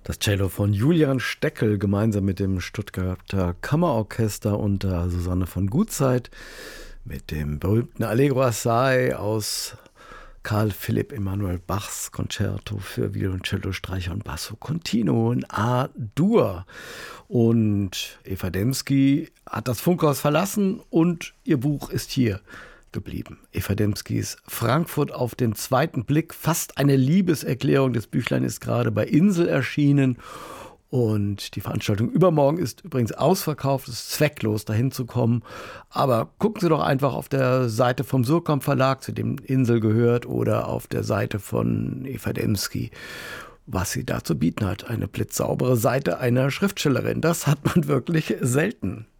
Das Cello von Julian Steckel gemeinsam mit dem Stuttgarter Kammerorchester unter Susanne von Gutzeit mit dem berühmten Allegro Assai aus Karl Philipp Emanuel Bachs Konzerto für Violoncello, Streicher und Basso Continuo in A-Dur. Und Eva Demski hat das Funkhaus verlassen und ihr Buch ist hier geblieben. Eva Demskis Frankfurt auf den zweiten Blick, fast eine Liebeserklärung. Das Büchlein ist gerade bei Insel erschienen und die Veranstaltung übermorgen ist übrigens ausverkauft. Es ist zwecklos, dahin zu kommen. Aber gucken Sie doch einfach auf der Seite vom Surkamp Verlag, zu dem Insel gehört, oder auf der Seite von Eva Demski, was sie da zu bieten hat. Eine blitzsaubere Seite einer Schriftstellerin. Das hat man wirklich selten.